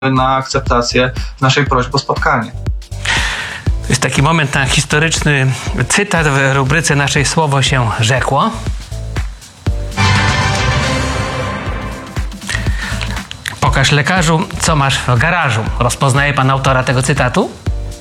na akceptację naszej prośby o spotkanie. Jest taki moment na historyczny cytat w rubryce naszej Słowo się rzekło. Pokaż lekarzu, co masz w garażu. Rozpoznaje pan autora tego cytatu?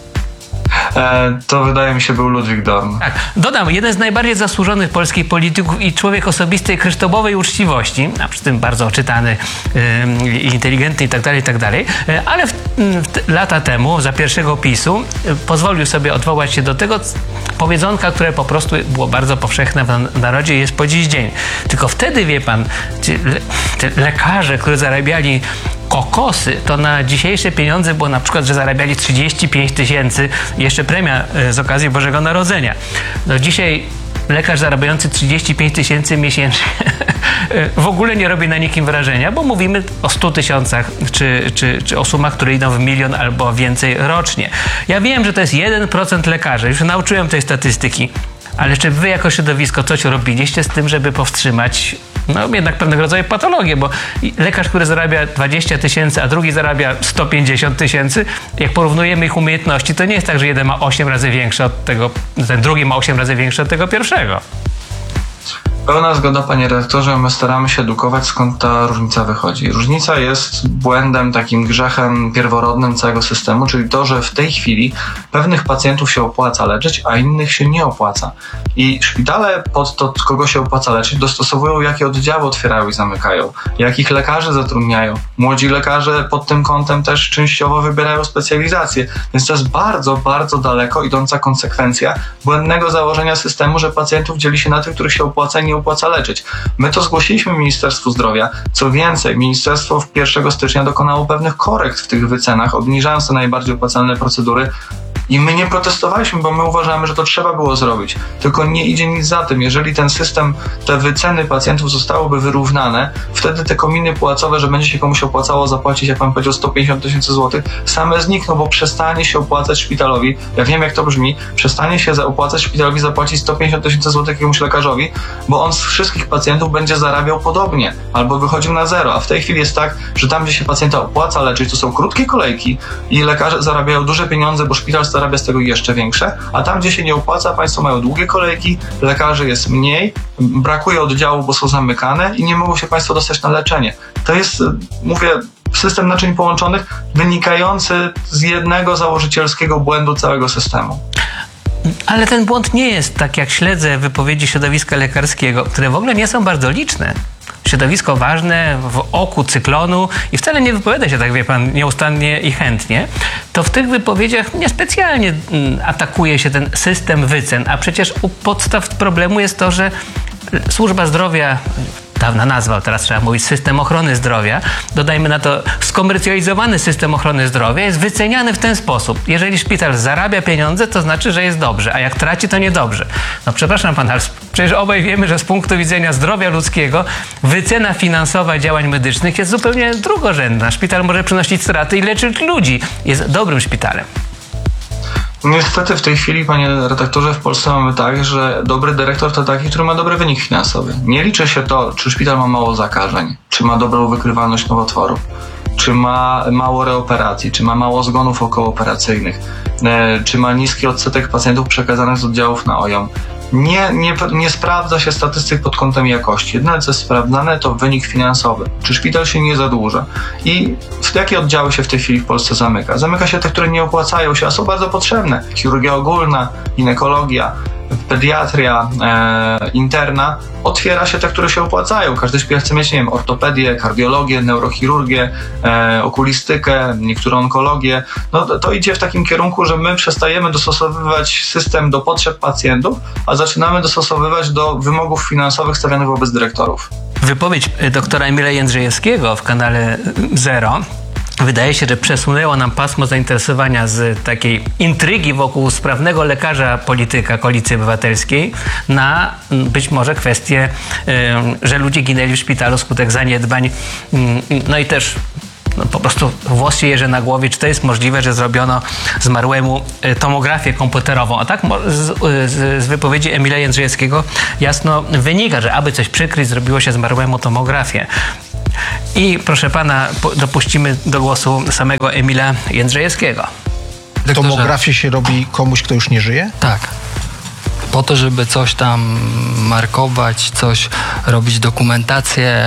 To wydaje mi się był Ludwik Dorn. Tak. Dodam, jeden z najbardziej zasłużonych polskich polityków i człowiek o osobistej kryształowej uczciwości, a przy tym bardzo oczytany, inteligentny i tak dalej, ale lata temu, za pierwszego PiS-u, pozwolił sobie odwołać się do tego powiedzonka, które po prostu było bardzo powszechne w narodzie i jest po dziś dzień. Tylko wtedy, wie pan, lekarze, którzy zarabiali kokosy, to na dzisiejsze pieniądze było na przykład, że zarabiali 35 000, jeszcze premia z okazji Bożego Narodzenia. No dzisiaj lekarz zarabiający 35 000 miesięcznie w ogóle nie robi na nikim wrażenia, bo mówimy o 100 000 czy o sumach, które idą w 1 000 000 albo więcej rocznie. Ja wiem, że to jest 1% lekarzy, już nauczyłem tej statystyki, ale czy wy jako środowisko coś robiliście z tym, żeby powstrzymać jednak pewnego rodzaju patologię, bo lekarz, który zarabia 20 000, a drugi zarabia 150 000, jak porównujemy ich umiejętności, to nie jest tak, że jeden ma 8 razy większe od tego, ten drugi ma 8 razy większe od tego pierwszego. Pełna zgoda, panie redaktorze, my staramy się edukować, skąd ta różnica wychodzi. Różnica jest błędem, takim grzechem pierworodnym całego systemu, czyli to, że w tej chwili pewnych pacjentów się opłaca leczyć, a innych się nie opłaca. I szpitale pod to, kogo się opłaca leczyć, dostosowują, jakie oddziały otwierają i zamykają, jakich lekarzy zatrudniają. Młodzi lekarze pod tym kątem też częściowo wybierają specjalizację. Więc to jest bardzo, bardzo daleko idąca konsekwencja błędnego założenia systemu, że pacjentów dzieli się na tych, których się opłaca i nie opłaca leczyć. My to zgłosiliśmy Ministerstwu Zdrowia. Co więcej, ministerstwo 1 stycznia dokonało pewnych korekt w tych wycenach, obniżając te najbardziej opłacalne procedury. I my nie protestowaliśmy, bo my uważamy, że to trzeba było zrobić. Tylko nie idzie nic za tym. Jeżeli ten system, te wyceny pacjentów zostałyby wyrównane, wtedy te kominy płacowe, że będzie się komuś opłacało zapłacić, jak pan powiedział, 150 000 złotych, same znikną, bo przestanie się opłacać szpitalowi. Ja wiem, jak to brzmi. Przestanie się opłacać szpitalowi zapłacić 150 000 złotych jakiemuś lekarzowi, bo on z wszystkich pacjentów będzie zarabiał podobnie, albo wychodził na zero. A w tej chwili jest tak, że tam, gdzie się pacjenta opłaca leczyć, to są krótkie kolejki i lekarze zarabiają duże pieniądze, bo szpital zarabia z tego jeszcze większe, a tam, gdzie się nie opłaca, państwo mają długie kolejki, lekarzy jest mniej, brakuje oddziału, bo są zamykane i nie mogą się państwo dostać na leczenie. To jest, mówię, system naczyń połączonych wynikający z jednego założycielskiego błędu całego systemu. Ale ten błąd nie jest, tak jak śledzę wypowiedzi środowiska lekarskiego, które w ogóle nie są bardzo liczne. Środowisko ważne w oku cyklonu i wcale nie wypowiada się, tak wie pan, nieustannie i chętnie, to w tych wypowiedziach niespecjalnie atakuje się ten system wycen, a przecież u podstaw problemu jest to, że służba zdrowia, dawna nazwa, teraz trzeba mówić system ochrony zdrowia, dodajmy na to skomercjalizowany system ochrony zdrowia jest wyceniany w ten sposób. Jeżeli szpital zarabia pieniądze, to znaczy, że jest dobrze, a jak traci, to niedobrze. No przepraszam pana, ale przecież obaj wiemy, że z punktu widzenia zdrowia ludzkiego wycena finansowa działań medycznych jest zupełnie drugorzędna. Szpital może przynosić straty i leczyć ludzi. Jest dobrym szpitalem. Niestety w tej chwili, panie redaktorze, w Polsce mamy tak, że dobry dyrektor to taki, który ma dobry wynik finansowy. Nie liczy się to, czy szpital ma mało zakażeń, czy ma dobrą wykrywalność nowotworów, czy ma mało reoperacji, czy ma mało zgonów okołooperacyjnych, czy ma niski odsetek pacjentów przekazanych z oddziałów na OJOM. Nie sprawdza się statystyk pod kątem jakości. Jedyne, co jest sprawdzane, to wynik finansowy. Czy szpital się nie zadłuża? I jakie oddziały się w tej chwili w Polsce zamyka? Zamyka się te, które nie opłacają się, a są bardzo potrzebne. Chirurgia ogólna, ginekologia, pediatria, interna. Otwiera się te, które się opłacają. Każdy szpital chce mieć, nie wiem, ortopedię, kardiologię, neurochirurgię, okulistykę, niektóre onkologię. No to idzie w takim kierunku, że my przestajemy dostosowywać system do potrzeb pacjentów, a zaczynamy dostosowywać do wymogów finansowych stawianych wobec dyrektorów. Wypowiedź doktora Emila Jędrzejewskiego w kanale Zero wydaje się, że przesunęło nam pasmo zainteresowania z takiej intrygi wokół sprawnego lekarza polityka Koalicji Obywatelskiej na być może kwestię, że ludzie ginęli w szpitalu wskutek zaniedbań. No i też po prostu włos się jeży na głowie, czy to jest możliwe, że zrobiono zmarłemu tomografię komputerową. A tak z wypowiedzi Emila Jędrzejewskiego jasno wynika, że aby coś przykryć, zrobiło się zmarłemu tomografię. I proszę pana, dopuścimy do głosu samego Emila Jędrzejewskiego. Tomografię się robi komuś, kto już nie żyje? Tak. Po to, żeby coś tam markować, coś robić, dokumentację.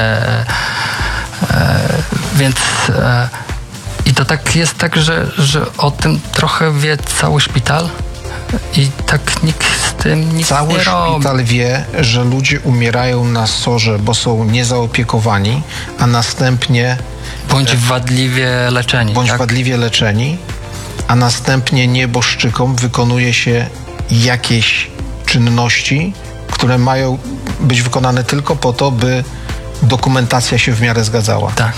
Więc i to tak jest tak, że o tym trochę wie cały szpital i tak nikt z tym nic Cały nie robi. szpital wie, że ludzie umierają na SOR-ze, bo są niezaopiekowani, a następnie Bądź wadliwie leczeni. bądź tak? wadliwie leczeni, a następnie nieboszczykom wykonuje się jakieś czynności, które mają być wykonane tylko po to, by dokumentacja się w miarę zgadzała. Tak.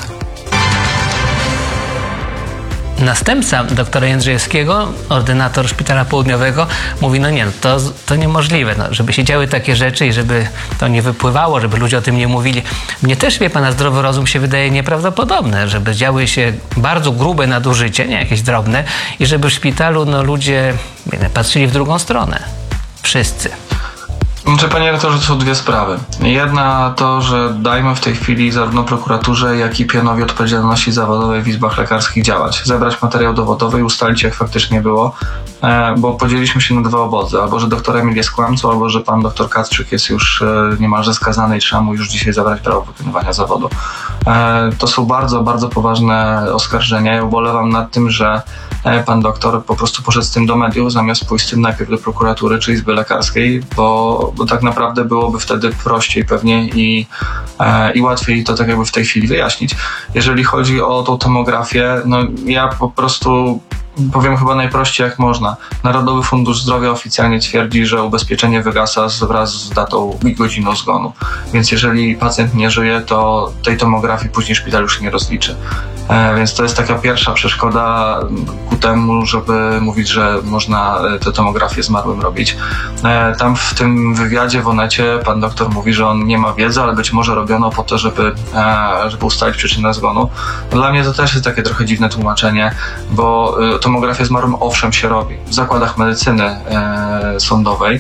Następca doktora Jędrzejewskiego, ordynator Szpitala Południowego, mówi, no nie, to niemożliwe, żeby się działy takie rzeczy i żeby to nie wypływało, żeby ludzie o tym nie mówili. Mnie też, wie pana, zdrowy rozum się wydaje nieprawdopodobne, żeby działy się bardzo grube nadużycie, nie jakieś drobne, i żeby w szpitalu ludzie patrzyli w drugą stronę. Wszyscy. Znaczy, panie redaktorze, to są dwie sprawy. Jedna to, że dajmy w tej chwili zarówno prokuraturze, jak i pionowi odpowiedzialności zawodowej w izbach lekarskich działać. Zebrać materiał dowodowy i ustalić, jak faktycznie było, bo podzieliliśmy się na dwa obozy. Albo, że doktor Emil jest kłamcą, albo, że pan doktor Kacprzyk jest już niemalże skazany i trzeba mu już dzisiaj zabrać prawo wykonywania zawodu. To są bardzo, bardzo poważne oskarżenia. Ja ubolewam nad tym, że pan doktor po prostu poszedł z tym do mediów, zamiast pójść z tym najpierw do prokuratury czy izby lekarskiej, bo tak naprawdę byłoby wtedy prościej pewnie i łatwiej to tak jakby w tej chwili wyjaśnić. Jeżeli chodzi o tą tomografię, ja po prostu powiem chyba najprościej jak można. Narodowy Fundusz Zdrowia oficjalnie twierdzi, że ubezpieczenie wygasa wraz z datą i godziną zgonu. Więc jeżeli pacjent nie żyje, to tej tomografii później szpital już nie rozliczy. Więc to jest taka pierwsza przeszkoda ku temu, żeby mówić, że można tę tomografię zmarłym robić. Tam w tym wywiadzie w Onecie pan doktor mówi, że on nie ma wiedzy, ale być może robiono po to, żeby ustalić przyczynę zgonu. Dla mnie to też jest takie trochę dziwne tłumaczenie, bo tomografię zmarłym owszem się robi w zakładach medycyny sądowej.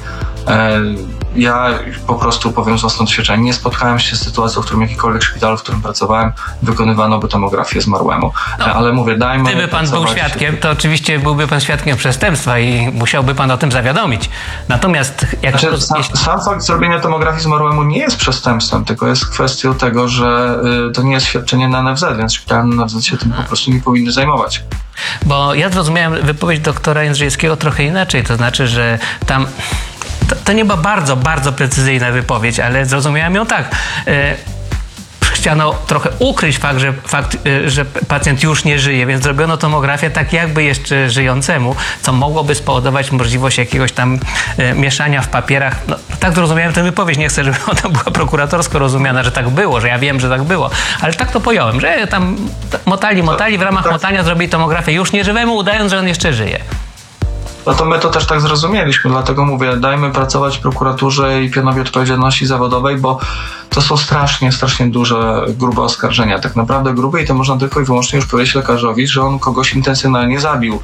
Ja po prostu powiem z własnego doświadczenia, nie spotkałem się z sytuacją, w którym jakikolwiek szpital, w którym pracowałem, wykonywano by tomografię zmarłemu. Ale mówię, dajmy... Gdyby pan był świadkiem, to oczywiście byłby pan świadkiem przestępstwa i musiałby pan o tym zawiadomić. Natomiast... Sam fakt zrobienia tomografii zmarłemu nie jest przestępstwem, tylko jest kwestią tego, że to nie jest świadczenie na NFZ, więc szpitale na NFZ się tym po prostu nie powinny zajmować. Bo ja zrozumiałem wypowiedź doktora Jędrzejewskiego trochę inaczej, to znaczy, że tam... To nie była bardzo, bardzo precyzyjna wypowiedź, ale zrozumiałem ją tak. Chciano trochę ukryć fakt, że pacjent już nie żyje, więc zrobiono tomografię tak jakby jeszcze żyjącemu, co mogłoby spowodować możliwość jakiegoś tam mieszania w papierach. Tak zrozumiałem tę wypowiedź. Nie chcę, żeby ona była prokuratorsko rozumiana, że tak było, że ja wiem, że tak było, ale tak to pojąłem, że tam motali, w ramach motania zrobili tomografię już nieżywemu, udając, że on jeszcze żyje. No to my to też tak zrozumieliśmy, dlatego mówię, dajmy pracować prokuraturze i pionowi odpowiedzialności zawodowej, bo to są strasznie, strasznie duże, grube oskarżenia. Tak naprawdę grube i to można tylko i wyłącznie już powiedzieć lekarzowi, że on kogoś intencjonalnie zabił.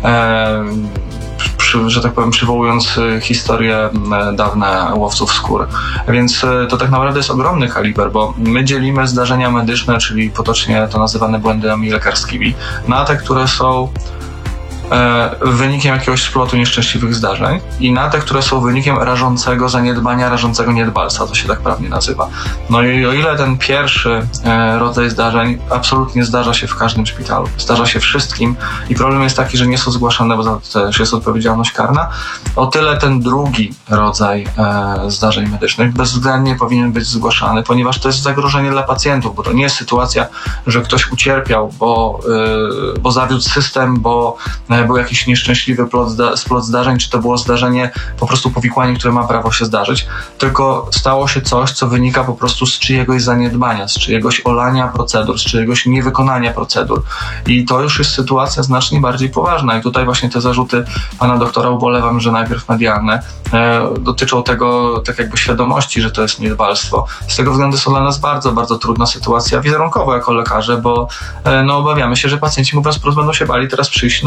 Że tak powiem, przywołując historię dawne łowców skór. Więc to tak naprawdę jest ogromny kaliber, bo my dzielimy zdarzenia medyczne, czyli potocznie to nazywane błędami lekarskimi, na te, które są wynikiem jakiegoś splotu nieszczęśliwych zdarzeń i na te, które są wynikiem rażącego zaniedbania, rażącego niedbalstwa, to się tak prawnie nazywa. No i o ile ten pierwszy rodzaj zdarzeń absolutnie zdarza się w każdym szpitalu, zdarza się wszystkim i problem jest taki, że nie są zgłaszane, bo za to też jest odpowiedzialność karna, o tyle ten drugi rodzaj zdarzeń medycznych bezwzględnie powinien być zgłaszany, ponieważ to jest zagrożenie dla pacjentów, bo to nie jest sytuacja, że ktoś ucierpiał, bo zawiódł system, bo był jakiś nieszczęśliwy splot zdarzeń, czy to było zdarzenie, po prostu powikłanie, które ma prawo się zdarzyć, tylko stało się coś, co wynika po prostu z czyjegoś zaniedbania, z czyjegoś olania procedur, z czyjegoś niewykonania procedur. I to już jest sytuacja znacznie bardziej poważna. I tutaj właśnie te zarzuty pana doktora, ubolewam, że najpierw medialne, dotyczą tego tak jakby świadomości, że to jest niedbalstwo. Z tego względu są dla nas bardzo, bardzo trudna sytuacja wizerunkowa jako lekarze, bo obawiamy się, że pacjenci po prostu będą się bali teraz przyjść na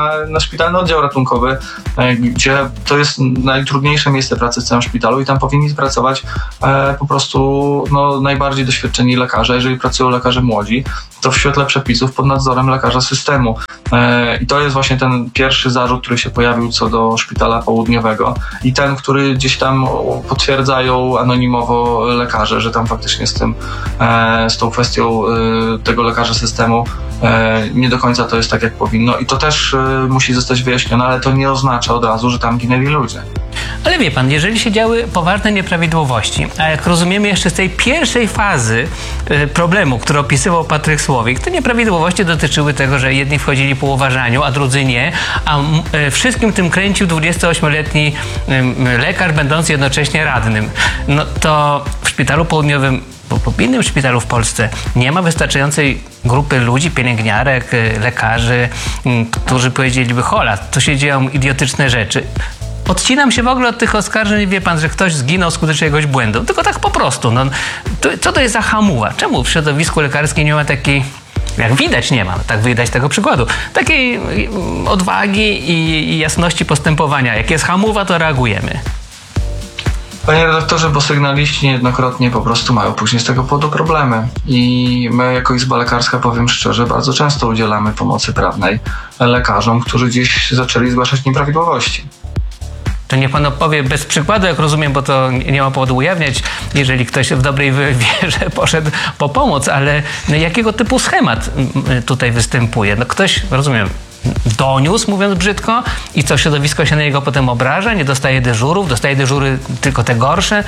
na szpitalny oddział ratunkowy, gdzie to jest najtrudniejsze miejsce pracy w całym szpitalu i tam powinni pracować po prostu najbardziej doświadczeni lekarze. Jeżeli pracują lekarze młodzi, to w świetle przepisów pod nadzorem lekarza systemu. I to jest właśnie ten pierwszy zarzut, który się pojawił co do szpitala południowego i ten, który gdzieś tam potwierdzają anonimowo lekarze, że tam faktycznie z tą kwestią tego lekarza systemu nie do końca to jest tak, jak powinno i to też musi zostać wyjaśnione, ale to nie oznacza od razu, że tam ginęli ludzie. Ale wie pan, jeżeli się działy poważne nieprawidłowości, a jak rozumiemy jeszcze z tej pierwszej fazy problemu, który opisywał Patryk Słowik, te nieprawidłowości dotyczyły tego, że jedni wchodzili po uważaniu, a drudzy nie, a wszystkim tym kręcił 28-letni lekarz, będący jednocześnie radnym. No to w szpitalu południowym, bo w innym szpitalu w Polsce nie ma wystarczającej grupy ludzi, pielęgniarek, lekarzy, którzy powiedzieliby: hola, tu się dzieją idiotyczne rzeczy. Odcinam się w ogóle od tych oskarżeń, wie pan, że ktoś zginął skutecznie jakiegoś błędu. Tylko tak po prostu. Co to jest za hamuła? Czemu w środowisku lekarskim nie ma takiej, jak widać nie ma, tak widać tego przykładu, takiej odwagi i jasności postępowania? Jak jest hamuwa, to reagujemy. Panie redaktorze, bo sygnaliści niejednokrotnie po prostu mają później z tego powodu problemy i my jako Izba Lekarska, powiem szczerze, bardzo często udzielamy pomocy prawnej lekarzom, którzy gdzieś zaczęli zgłaszać nieprawidłowości. To niech pan opowie bez przykładu, jak rozumiem, bo to nie ma powodu ujawniać, jeżeli ktoś w dobrej wierze poszedł po pomoc, ale jakiego typu schemat tutaj występuje? Ktoś, rozumiem, doniósł, mówiąc brzydko, i co, środowisko się na niego potem obraża, nie dostaje dyżurów, dostaje dyżury tylko te gorsze.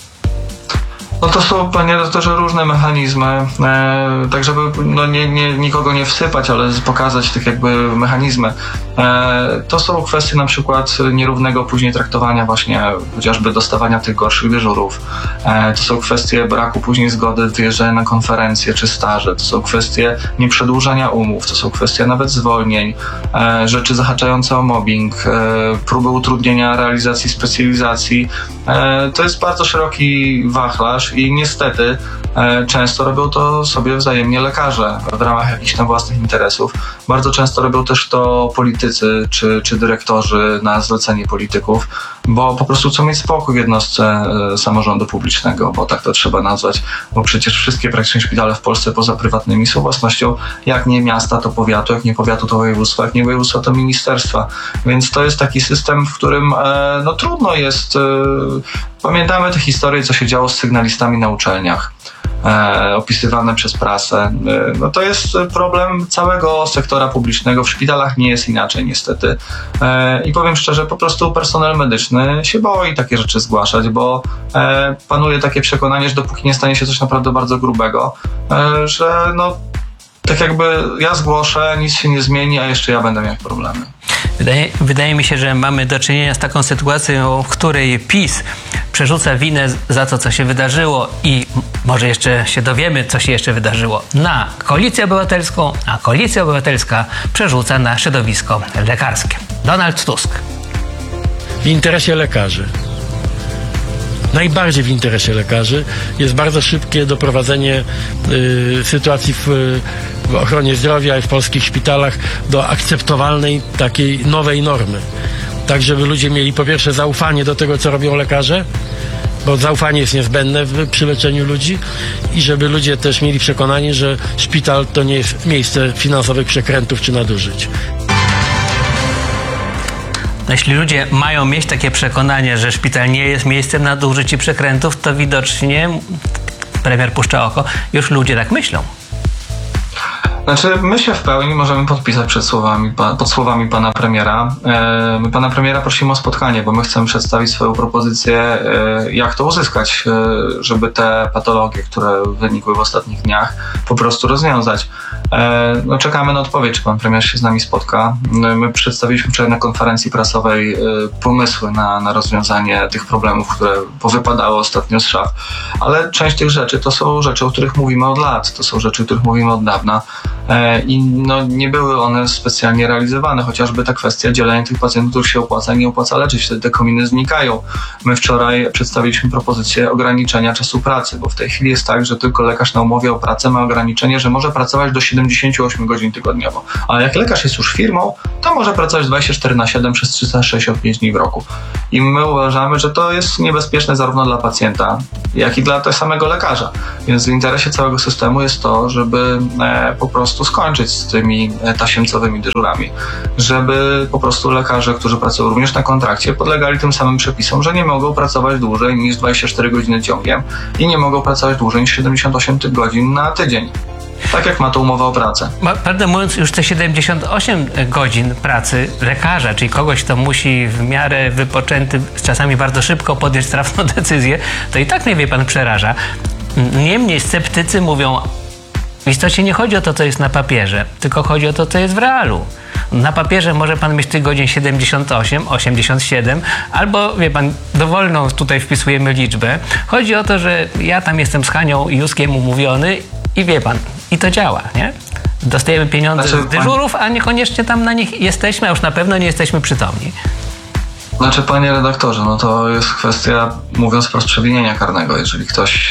No to są, panie doktorze, różne mechanizmy, tak żeby nikogo nie wsypać, ale pokazać tak jakby mechanizmy. To są kwestie na przykład nierównego później traktowania właśnie chociażby dostawania tych gorszych dyżurów. To są kwestie braku później zgody wyjeżdżania na konferencje czy staże. To są kwestie nieprzedłużania umów. To są kwestie nawet zwolnień, rzeczy zahaczające o mobbing, próby utrudnienia realizacji specjalizacji. To jest bardzo szeroki wachlarz i niestety często robią to sobie wzajemnie lekarze w ramach jakichś tam własnych interesów. Bardzo często robią też to politycy czy dyrektorzy na zlecenie polityków, bo po prostu chcą mieć spokój w jednostce samorządu publicznego, bo tak to trzeba nazwać, bo przecież wszystkie praktycznie szpitale w Polsce poza prywatnymi są własnością jak nie miasta, to powiatu, jak nie powiatu, to województwa, jak nie województwa, to ministerstwa. Więc to jest taki system, w którym trudno jest. Pamiętamy te historie, co się działo z sygnalistami na uczelniach, opisywane przez prasę. To jest problem całego sektora publicznego. W szpitalach nie jest inaczej niestety. I powiem szczerze, po prostu personel medyczny się boi takie rzeczy zgłaszać, bo panuje takie przekonanie, że dopóki nie stanie się coś naprawdę bardzo grubego, że tak jakby ja zgłoszę, nic się nie zmieni, a jeszcze ja będę miał problemy. Wydaje mi się, że mamy do czynienia z taką sytuacją, w której PiS przerzuca winę za to, co się wydarzyło i może jeszcze się dowiemy, co się jeszcze wydarzyło, na Koalicję Obywatelską, a Koalicja Obywatelska przerzuca na środowisko lekarskie. Donald Tusk. W interesie lekarzy. Najbardziej w interesie lekarzy jest bardzo szybkie doprowadzenie sytuacji w ochronie zdrowia i w polskich szpitalach do akceptowalnej takiej nowej normy. Tak, żeby ludzie mieli po pierwsze zaufanie do tego, co robią lekarze, bo zaufanie jest niezbędne przy leczeniu ludzi i żeby ludzie też mieli przekonanie, że szpital to nie jest miejsce finansowych przekrętów czy nadużyć. Jeśli ludzie mają mieć takie przekonanie, że szpital nie jest miejscem nadużyć i przekrętów, to widocznie, premier puszcza oko, już ludzie tak myślą. Znaczy, my się w pełni możemy podpisać pod słowami pana premiera. My pana premiera prosimy o spotkanie, bo my chcemy przedstawić swoją propozycję, jak to uzyskać, żeby te patologie, które wynikły w ostatnich dniach, po prostu rozwiązać. Czekamy na odpowiedź, czy pan premier się z nami spotka. My przedstawiliśmy wczoraj na konferencji prasowej pomysły na rozwiązanie tych problemów, które powypadały ostatnio z szaf. Ale część tych rzeczy to są rzeczy, o których mówimy od lat, to są rzeczy, o których mówimy od dawna. I nie były one specjalnie realizowane, chociażby ta kwestia dzielenia tych pacjentów, których się opłaca i nie opłaca leczyć, wtedy te kominy znikają. My wczoraj przedstawiliśmy propozycję ograniczenia czasu pracy, bo w tej chwili jest tak, że tylko lekarz na umowie o pracę ma ograniczenie, że może pracować do 78 godzin tygodniowo. Ale jak lekarz jest już firmą, to może pracować 24/7 przez 365 dni w roku. I my uważamy, że to jest niebezpieczne zarówno dla pacjenta, jak i dla tego samego lekarza. Więc w interesie całego systemu jest to, żeby po prostu skończyć z tymi tasiemcowymi dyżurami. Żeby po prostu lekarze, którzy pracują również na kontrakcie, podlegali tym samym przepisom, że nie mogą pracować dłużej niż 24 godziny ciągiem i nie mogą pracować dłużej niż 78 godzin na tydzień. Tak jak ma to umowa o pracę. Prawdę mówiąc, już te 78 godzin pracy lekarza, czyli kogoś, kto musi w miarę wypoczęty, czasami bardzo szybko podjąć trafną decyzję, to i tak mnie, wie pan, przeraża. Niemniej sceptycy mówią, w istocie nie chodzi o to, co jest na papierze, tylko chodzi o to, co jest w realu. Na papierze może pan mieć tych godzin 78, 87, albo, wie pan, dowolną tutaj wpisujemy liczbę. Chodzi o to, że ja tam jestem z Hanią i Juskiem umówiony i wie pan, i to działa, nie? Dostajemy pieniądze z dyżurów, a niekoniecznie tam na nich jesteśmy, a już na pewno nie jesteśmy przytomni. Znaczy, panie redaktorze, no to jest kwestia, mówiąc wprost, przewinienia karnego. Jeżeli ktoś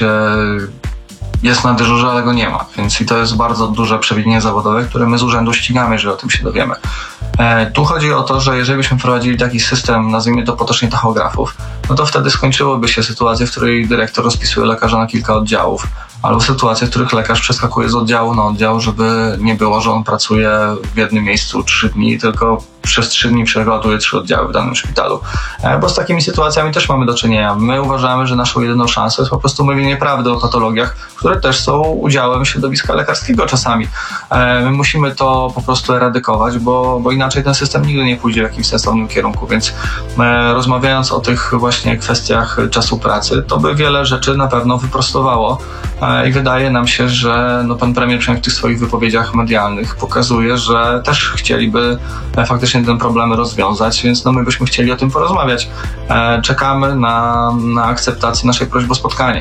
jest na dyżurze, ale go nie ma. Więc i to jest bardzo duże przewinienie zawodowe, które my z urzędu ścigamy, jeżeli o tym się dowiemy. Tu chodzi o to, że jeżeli byśmy wprowadzili taki system, nazwijmy to potocznie tachografów, no to wtedy skończyłyby się sytuacje, w której dyrektor rozpisuje lekarza na kilka oddziałów, albo sytuacje, w których lekarz przeskakuje z oddziału na oddział, żeby nie było, że on pracuje w jednym miejscu 3 dni, tylko przez 3 dni przelatuje 3 oddziały w danym szpitalu. Bo z takimi sytuacjami też mamy do czynienia. My uważamy, że naszą jedyną szansą jest po prostu mówienie prawdy o patologiach, które też są udziałem środowiska lekarskiego czasami. My musimy to po prostu eradykować, bo inaczej ten system nigdy nie pójdzie w jakimś sensownym kierunku, więc rozmawiając o tych właśnie kwestiach czasu pracy, to by wiele rzeczy na pewno wyprostowało i wydaje nam się, że pan premier przynajmniej w tych swoich wypowiedziach medialnych pokazuje, że też chcieliby faktycznie ten problem rozwiązać, więc my byśmy chcieli o tym porozmawiać. Czekamy na akceptację naszej prośby o spotkanie.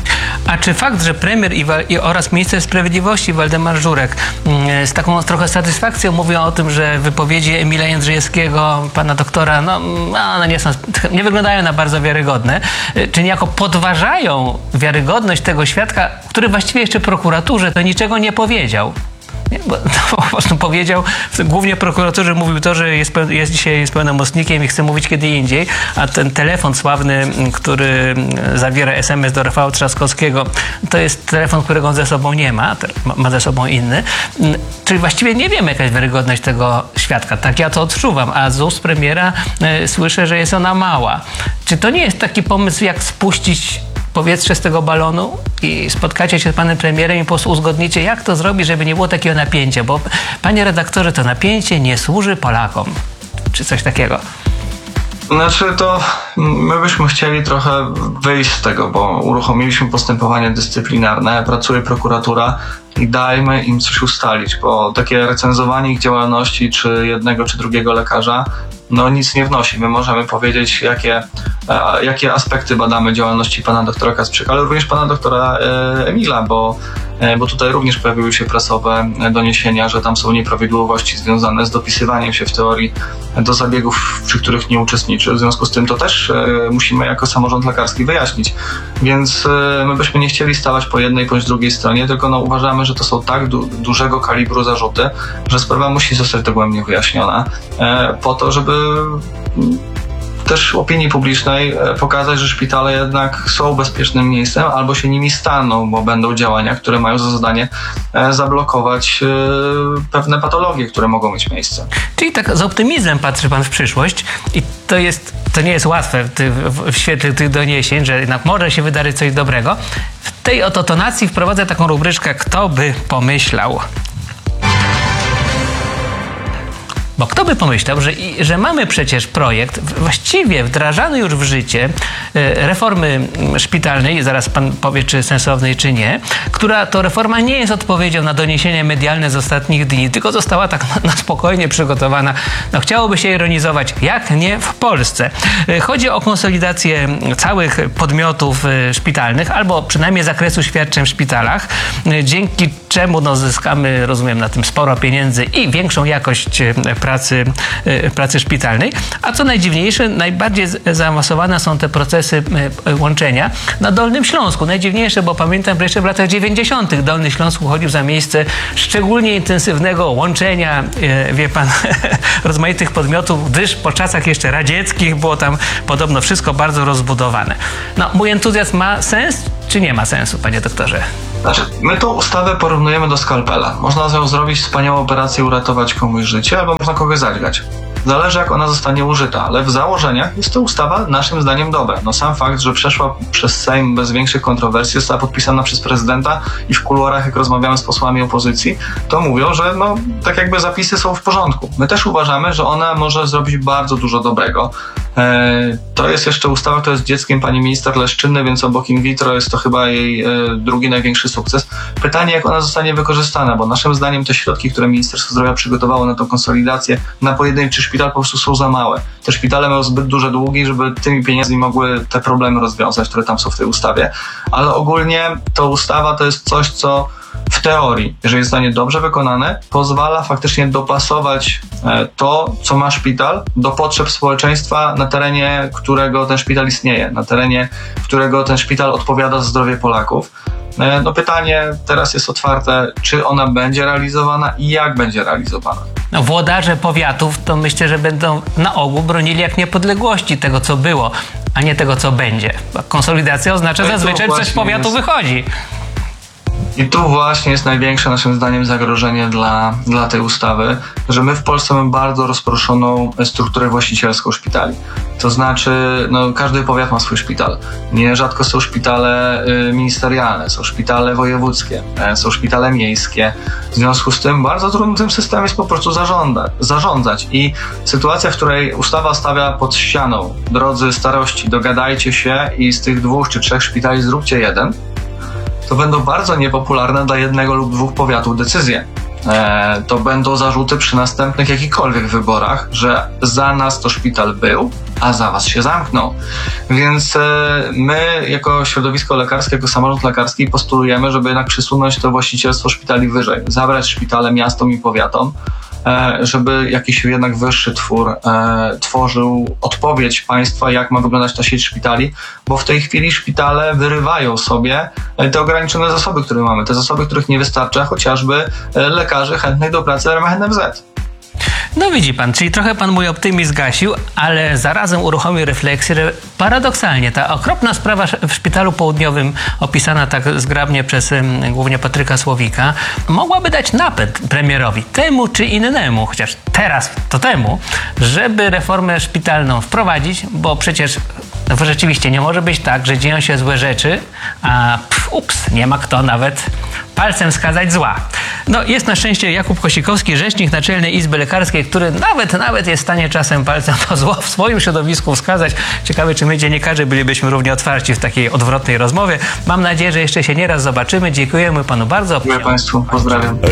A czy fakt, że premier oraz minister sprawiedliwości Waldemar Żurek z taką trochę satysfakcją mówią o tym, że wypowiedzi Emila Jędrzejewskiego, pana doktora, one nie wyglądają na bardzo wiarygodne, czy niejako podważają wiarygodność tego świadka, który właściwie jeszcze prokuraturze to niczego nie powiedział? Nie, bo po prostu powiedział, głównie prokuratorze mówił to, że jest dzisiaj pełnomocnikiem i chce mówić kiedy indziej, a ten telefon sławny, który zawiera SMS do Rafała Trzaskowskiego, to jest telefon, którego on ze sobą nie ma, ma ze sobą inny. Czyli właściwie nie wiemy, jaka jest wiarygodność tego świadka. Tak ja to odczuwam, a z ust premiera słyszę, że jest ona mała. Czy to nie jest taki pomysł, jak spuścić powietrze z tego balonu i spotkacie się z panem premierem i po prostu uzgodnicie, jak to zrobić, żeby nie było takiego napięcia, bo panie redaktorze, to napięcie nie służy Polakom, czy coś takiego. Znaczy to my byśmy chcieli trochę wyjść z tego, bo uruchomiliśmy postępowanie dyscyplinarne, pracuje prokuratura i dajmy im coś ustalić, bo takie recenzowanie ich działalności, czy jednego, czy drugiego lekarza, nic nie wnosi. My możemy powiedzieć, jakie aspekty badamy działalności pana doktora Kasprzyka, ale również pana doktora Emila, bo tutaj również pojawiły się prasowe doniesienia, że tam są nieprawidłowości związane z dopisywaniem się w teorii do zabiegów, przy których nie uczestniczy. W związku z tym to też musimy jako samorząd lekarski wyjaśnić. Więc my byśmy nie chcieli stawać po jednej bądź drugiej stronie, tylko uważamy, że to są tak dużego kalibru zarzuty, że sprawa musi zostać dogłębnie wyjaśniona po to, żeby też opinii publicznej pokazać, że szpitale jednak są bezpiecznym miejscem albo się nimi staną, bo będą działania, które mają za zadanie zablokować pewne patologie, które mogą mieć miejsce. Czyli tak z optymizmem patrzy pan w przyszłość i to nie jest łatwe w świetle tych doniesień, że jednak może się wydarzyć coś dobrego. W tej oto tonacji wprowadzę taką rubryczkę "Kto by pomyślał?". Bo kto by pomyślał, że mamy przecież projekt właściwie wdrażany już w życie reformy szpitalnej, zaraz pan powie, czy sensownej, czy nie, która to reforma nie jest odpowiedzią na doniesienia medialne z ostatnich dni, tylko została tak na spokojnie przygotowana. Chciałoby się ironizować, jak nie w Polsce. Chodzi o konsolidację całych podmiotów szpitalnych, albo przynajmniej zakresu świadczeń w szpitalach, dzięki czemu no, zyskamy, rozumiem, na tym sporo pieniędzy i większą jakość pracy szpitalnej. A co najdziwniejsze, najbardziej zaawansowane są te procesy łączenia na Dolnym Śląsku. Najdziwniejsze, bo pamiętam, że jeszcze w latach 90. Dolny Śląsk uchodził za miejsce szczególnie intensywnego łączenia, wie pan, rozmaitych podmiotów, gdyż po czasach jeszcze radzieckich było tam podobno wszystko bardzo rozbudowane. No, mój entuzjazm ma sens, czy nie ma sensu, panie doktorze? Znaczy, my tą ustawę porównujemy do skalpela. Można z nią zrobić wspaniałą operację, uratować komuś życie, albo można kogoś zadźgać. Zależy, jak ona zostanie użyta, ale w założeniach jest to ustawa naszym zdaniem dobra. No sam fakt, że przeszła przez Sejm bez większych kontrowersji, została podpisana przez prezydenta i w kuluarach, jak rozmawiamy z posłami opozycji, to mówią, że no, tak jakby zapisy są w porządku. My też uważamy, że ona może zrobić bardzo dużo dobrego. To jest jeszcze ustawa, która jest dzieckiem pani minister Leszczyny, więc obok in vitro jest to chyba jej drugi największy sukces. Pytanie, jak ona zostanie wykorzystana, bo naszym zdaniem te środki, które Ministerstwo Zdrowia przygotowało na tą konsolidację, na pojedynczy szpital po prostu są za małe. Te szpitale mają zbyt duże długi, żeby tymi pieniędzmi mogły te problemy rozwiązać, które tam są w tej ustawie. Ale ogólnie ta ustawa to jest coś, co w teorii, jeżeli zostanie dobrze wykonane, pozwala faktycznie dopasować to, co ma szpital, do potrzeb społeczeństwa, na terenie którego ten szpital istnieje, na terenie którego ten szpital odpowiada za zdrowie Polaków. No pytanie teraz jest otwarte, czy ona będzie realizowana i jak będzie realizowana. No, włodarze powiatów to myślę, że będą na ogół bronili jak niepodległości tego, co było, a nie tego, co będzie. Konsolidacja oznacza zazwyczaj, że coś z powiatu wychodzi. I tu właśnie jest największe naszym zdaniem zagrożenie dla tej ustawy, że my w Polsce mamy bardzo rozproszoną strukturę właścicielską szpitali. To znaczy, no, każdy powiat ma swój szpital. Nierzadko są szpitale ministerialne, są szpitale wojewódzkie, są szpitale miejskie. W związku z tym bardzo trudno tym systemem jest po prostu zarządzać. I sytuacja, w której ustawa stawia pod ścianą, drodzy starości, dogadajcie się i z tych 2 czy 3 szpitali zróbcie jeden, to będą bardzo niepopularne dla 1 lub 2 powiatów decyzje. To będą zarzuty przy następnych jakichkolwiek wyborach, że za nas to szpital był, a za was się zamknął. Więc my jako środowisko lekarskie, jako samorząd lekarski postulujemy, żeby jednak przesunąć to właścicielstwo szpitali wyżej, zabrać szpitale miastom i powiatom, żeby jakiś jednak wyższy twór tworzył odpowiedź państwa, jak ma wyglądać ta sieć szpitali, bo w tej chwili szpitale wyrywają sobie te ograniczone zasoby, które mamy, te zasoby, których nie wystarcza chociażby lekarzy chętnych do pracy w ramach NFZ. No widzi pan, czyli trochę pan mój optymizm zgasił, ale zarazem uruchomił refleksję, że paradoksalnie ta okropna sprawa w Szpitalu Południowym, opisana tak zgrabnie przez głównie Patryka Słowika, mogłaby dać napęd premierowi, temu czy innemu, chociaż teraz to temu, żeby reformę szpitalną wprowadzić, bo przecież rzeczywiście nie może być tak, że dzieją się złe rzeczy, a nie ma kto nawet palcem wskazać zła. No jest na szczęście Jakub Kosikowski, rzecznik Naczelnej Izby Lekarskiej, który nawet jest w stanie czasem palcem to zło w swoim środowisku wskazać. Ciekawe, czy my dziennikarze bylibyśmy równie otwarci w takiej odwrotnej rozmowie. Mam nadzieję, że jeszcze się nieraz zobaczymy. Dziękujemy panu bardzo. Dziękuję państwu. Pozdrawiam.